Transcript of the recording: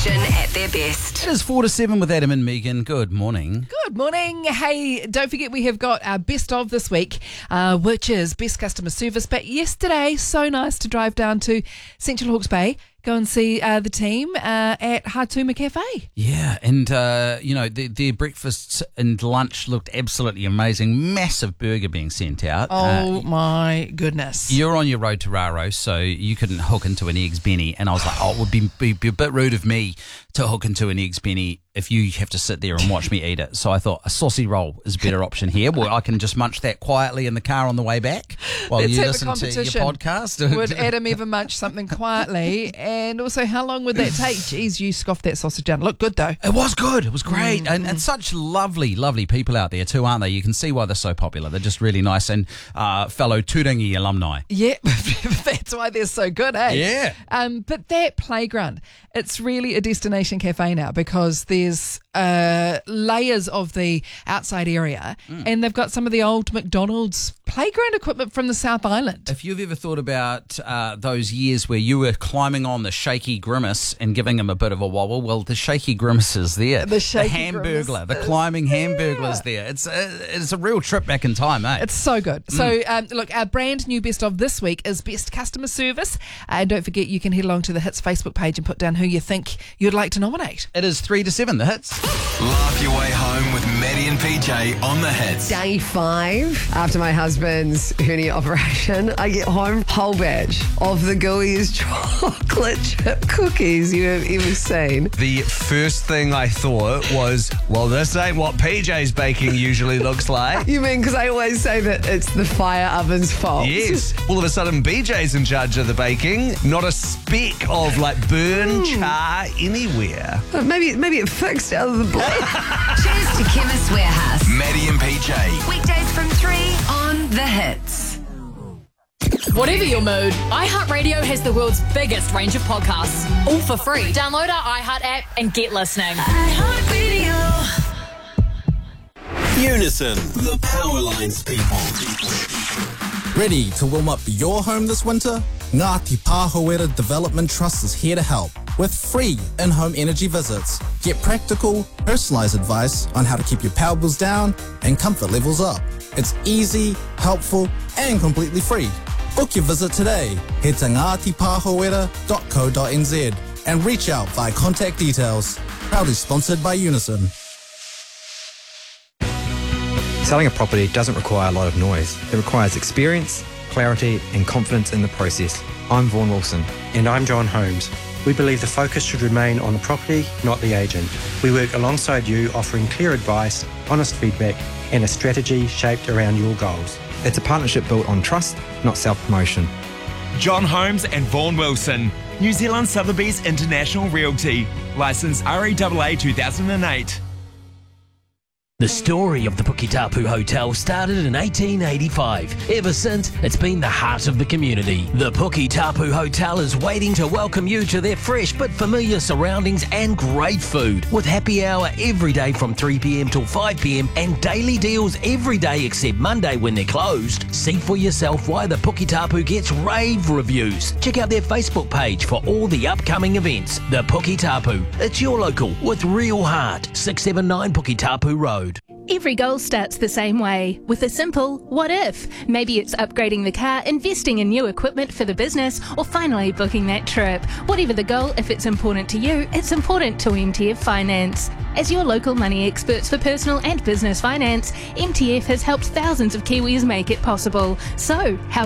Nation at their best. It is 4 to 7 with Adam and Megan. Good morning. Good morning. Hey, don't forget we have got our best of this week, which is best customer service. But yesterday, so nice to drive down to Central Hawke's Bay, go and see the team at Hatuma Cafe. Yeah, and their breakfast and lunch looked absolutely amazing. Massive burger being sent out. Oh my goodness. You're on your road to Raro, so you couldn't hook into an Eggs Benny, and I was like, it would be a bit rude of me to hook into an Eggs Benny if you have to sit there and watch me eat it. So I thought a saucy roll is a better option here, where I can just munch that quietly in the car on the way back while Let's you have listen a to your competition. podcast. Would Adam ever munch something quietly? And also, how long would that take? Jeez, you scoffed that sausage down. Looked good though. It was good. It was great. And such lovely, lovely people out there too, aren't they? You can see why they're so popular. They're just really nice and fellow Turangi alumni. Yeah, that's why they're so good, eh? Yeah. But that playground, it's really a destination cafe now because there's layers of the outside area and they've got some of the old McDonald's playground equipment from the South Island. If you've ever thought about those years where you were climbing on the shaky grimace and giving him a bit of a wobble, well, the shaky grimace is there. The shaky Hamburglar, grimace the climbing Hamburglar's there. It's a real trip back in time, eh? It's so good. So, look, our brand new best of this week is best customer service. And don't forget, you can head along to the Hits Facebook page and put down who you think you'd like to nominate. It is 3 to 7, the Hits. Laugh your way home with Maddie and PJ on the Hits. Day 5 after my husband's hernia operation, I get home whole batch of the gooeyest chocolate chip cookies you have ever seen. The first thing I thought was, well, this ain't what PJ's baking usually looks like. You mean because I always say that it's the fire oven's fault? Yes. All of a sudden, BJ's in charge of the baking. Not a speck of burn, char anywhere. Maybe it fixed out of the blue. Cheers to Chemist Warehouse. Maddie and PJ. Weekdays from 3 on The Hits. Whatever your mood, iHeartRadio has the world's biggest range of podcasts, all for free. Download our iHeart app and get listening. Unison, the Powerlines people. Ready to warm up your home this winter? Ngāti Pāhowera Development Trust is here to help with free in-home energy visits. Get practical, personalised advice on how to keep your power bills down and comfort levels up. It's easy, helpful and completely free. Book your visit today. Head to ngātipāhowera.co.nz and reach out via contact details. Proudly sponsored by Unison. Selling a property doesn't require a lot of noise. It requires experience, clarity and confidence in the process. I'm Vaughan Wilson. And I'm John Holmes. We believe the focus should remain on the property, not the agent. We work alongside you, offering clear advice, honest feedback and a strategy shaped around your goals. It's a partnership built on trust, not self-promotion. John Holmes and Vaughan Wilson. New Zealand Sotheby's International Realty. Licence REAA 2008. The story of the Puketapu Hotel started in 1885. Ever since, it's been the heart of the community. The Puketapu Hotel is waiting to welcome you to their fresh but familiar surroundings and great food. With happy hour every day from 3 p.m. till 5 p.m. and daily deals every day except Monday when they're closed. See for yourself why the Puketapu gets rave reviews. Check out their Facebook page for all the upcoming events. The Puketapu. It's your local with real heart. 679 Puketapu Road. Every goal starts the same way, with a simple what if. Maybe it's upgrading the car, investing in new equipment for the business, or finally booking that trip. Whatever the goal, if it's important to you, it's important to MTF Finance. As your local money experts for personal and business finance, MTF has helped thousands of Kiwis make it possible. So, how